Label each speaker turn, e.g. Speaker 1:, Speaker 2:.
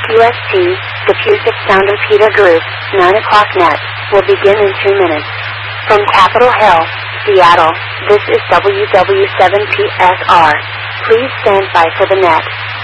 Speaker 1: UST, the Pusick Sounder Peter Group, 9 o'clock net, will begin in 2 minutes. From Capitol Hill, Seattle, this is WW7PSR. Please stand by for the net.